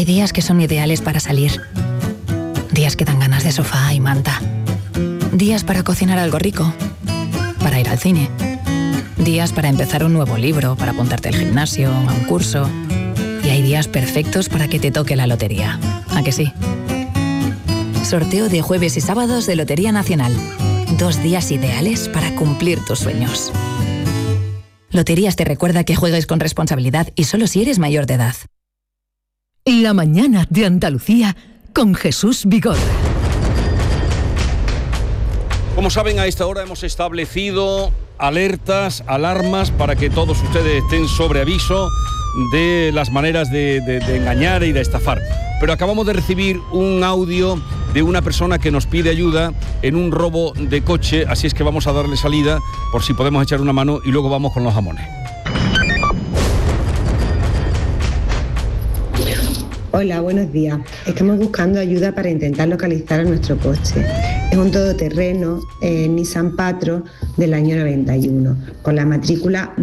Hay días que son ideales para salir. Días que dan ganas de sofá y manta. Días para cocinar algo rico. Para ir al cine. Días para empezar un nuevo libro, para apuntarte al gimnasio, a un curso. Y hay días perfectos para que te toque la lotería. ¿A que sí? Sorteo de jueves y sábados de Lotería Nacional. 2 días ideales para cumplir tus sueños. Loterías te recuerda que juegues con responsabilidad y solo si eres mayor de edad. La mañana de Andalucía con Jesús Vigorra. Como saben, a esta hora hemos establecido alertas, alarmas para que todos ustedes estén sobre aviso de las maneras de engañar y de estafar. Pero acabamos de recibir un audio de una persona que nos pide ayuda en un robo de coche, así es que vamos a darle salida por si podemos echar una mano y luego vamos con los jamones. Hola, buenos días. Estamos buscando ayuda para intentar localizar a nuestro coche. Es un todoterreno Nissan Patro del año 91, con la matrícula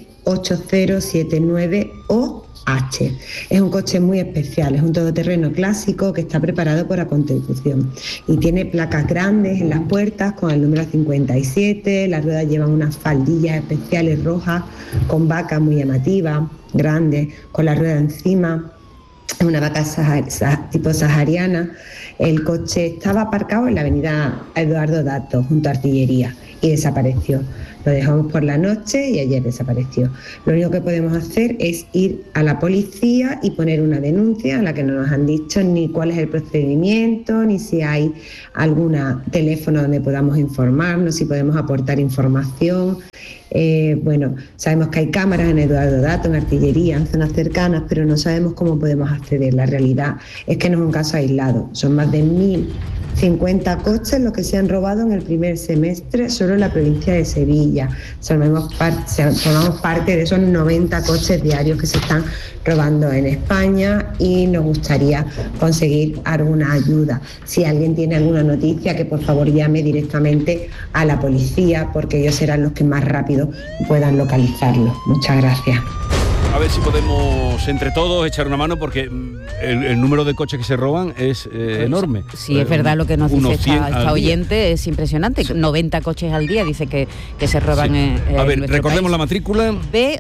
B8079OH. Es un coche muy especial, es un todoterreno clásico que está preparado por Acontecución y tiene placas grandes en las puertas con el número 57, las ruedas llevan unas faldillas especiales rojas con vacas muy llamativas, grandes, con la rueda encima. Es una vaca tipo sahariana. El coche estaba aparcado en la avenida Eduardo Dato, junto a Artillería, y desapareció. Lo dejamos por la noche y ayer desapareció. Lo único que podemos hacer es ir a la policía y poner una denuncia en la que no nos han dicho ni cuál es el procedimiento, ni si hay algún teléfono donde podamos informarnos, si podemos aportar información. Bueno, sabemos que hay cámaras en Eduardo Dato, en Artillería, en zonas cercanas, pero no sabemos cómo podemos acceder. La realidad es que no es un caso aislado, son más de 1.050 coches los que se han robado en el primer semestre solo en la provincia de Sevilla. Formamos parte de esos 90 coches diarios que se están robando en España y nos gustaría conseguir alguna ayuda. Si alguien tiene alguna noticia, que por favor llame directamente a la policía, porque ellos serán los que más rápido puedan localizarlo. Muchas gracias. A ver si podemos entre todos echar una mano, porque el número de coches que se roban es enorme. Sí, es verdad lo que nos dice esta oyente, es impresionante. Sí. 90 coches al día dice que se roban en a ver, recordemos país. La matrícula.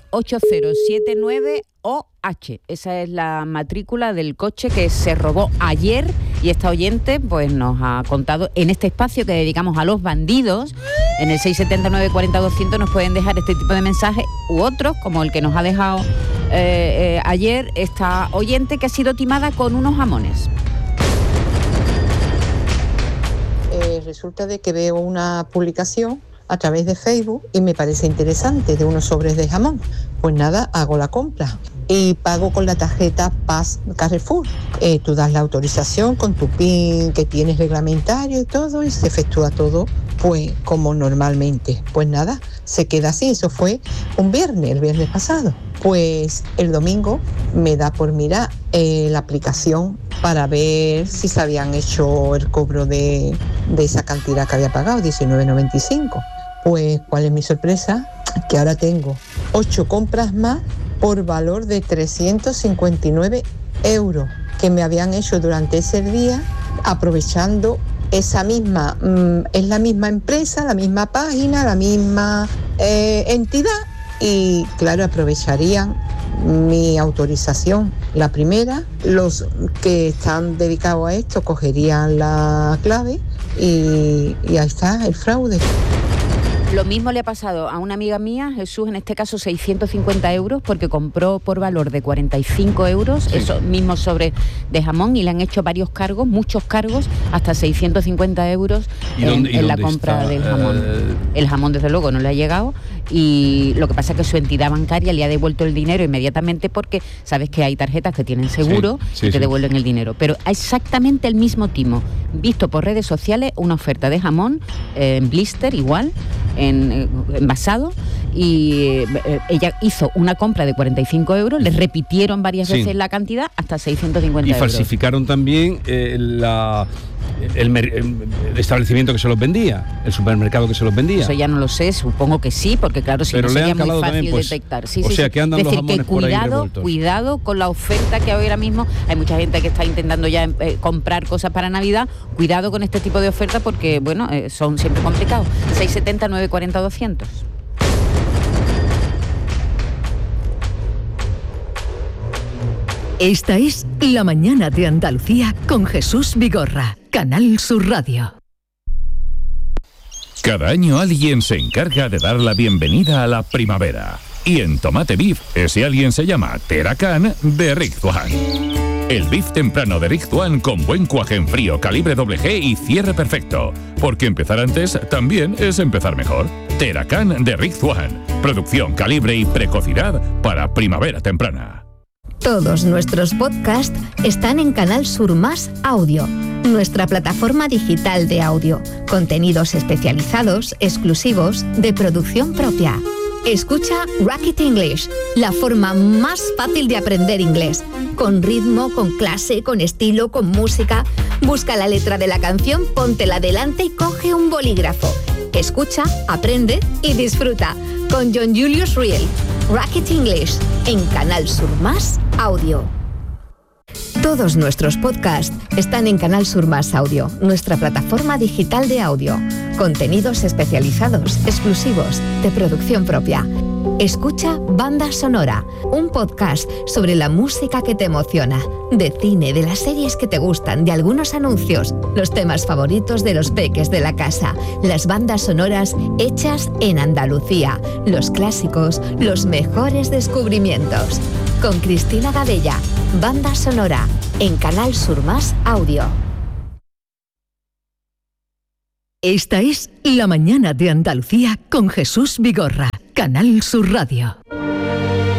B8079OH. Esa es la matrícula del coche que se robó ayer, y esta oyente pues nos ha contado en este espacio que dedicamos a los bandidos. En el 679 40 200 nos pueden dejar este tipo de mensajes u otros, como el que nos ha dejado ayer esta oyente, que ha sido timada con unos jamones. Resulta de que veo una publicación a través de Facebook y me parece interesante, de unos sobres de jamón. Pues nada, hago la compra y pago con la tarjeta Paz Carrefour. Tú das la autorización con tu PIN que tienes reglamentario y todo, y se efectúa todo pues como normalmente. Pues nada, se queda así. Eso fue un viernes, el viernes pasado. Pues el domingo me da por mirar la aplicación para ver si se habían hecho el cobro de esa cantidad que había pagado, 19,95. Pues, ¿cuál es mi sorpresa? Que ahora tengo 8 compras más por valor de 359 euros que me habían hecho durante ese día, aprovechando esa misma, es la misma empresa, la misma página, la misma entidad, y claro, aprovecharían mi autorización. La primera, los que están dedicados a esto cogerían la clave y ahí está el fraude. Lo mismo le ha pasado a una amiga mía, Jesús, en este caso 650 euros, porque compró por valor de 45 euros esos mismos sobres de jamón, y le han hecho varios cargos, muchos cargos, hasta 650 euros en la compra del jamón. El jamón, desde luego, no le ha llegado, y lo que pasa es que su entidad bancaria le ha devuelto el dinero inmediatamente, porque sabes que hay tarjetas que tienen seguro y te devuelven el dinero. Pero exactamente el mismo timo, visto por redes sociales, una oferta de jamón en blister igual, envasado, y ella hizo una compra de 45 euros, le repitieron varias veces la cantidad hasta 650 euros. Y falsificaron también el establecimiento que se los vendía, el supermercado que se los vendía. Eso ya no lo sé, supongo que sí, porque claro, si no sería muy fácil también, pues, detectar. Que andan los jamones por ahí revueltos. Cuidado con la oferta que ahora mismo hay mucha gente que está intentando ya comprar cosas para Navidad. Cuidado con este tipo de ofertas porque, bueno, son siempre complicados. 670 940 200. Esta es La Mañana de Andalucía con Jesús Vigorra, Canal Sur Radio. Cada año alguien se encarga de dar la bienvenida a la primavera. Y en Tomate Beef, ese alguien se llama Teracan de Rick Dwan. El beef temprano de Rick Dwan con buen cuaje en frío, calibre G y cierre perfecto. Porque empezar antes también es empezar mejor. Teracan de Rick Dwan. Producción, calibre y precocidad para primavera temprana. Todos nuestros podcasts están en Canal Sur Más Audio, nuestra plataforma digital de audio. Contenidos especializados, exclusivos, de producción propia. Escucha Rocket English, la forma más fácil de aprender inglés. Con ritmo, con clase, con estilo, con música. Busca la letra de la canción, póntela delante y coge un bolígrafo. Escucha, aprende y disfruta. Con John Julius Reel. Rocket English, en Canal Sur Más Audio. Todos nuestros podcasts están en Canal Sur Más Audio, nuestra plataforma digital de audio. Contenidos especializados, exclusivos, de producción propia. Escucha Banda Sonora, un podcast sobre la música que te emociona, de cine, de las series que te gustan, de algunos anuncios, los temas favoritos de los peques de la casa, las bandas sonoras hechas en Andalucía, los clásicos, los mejores descubrimientos. Con Cristina Gadella, Banda Sonora, en Canal Sur Más Audio. Esta es La Mañana de Andalucía con Jesús Vigorra, Canal Sur Radio.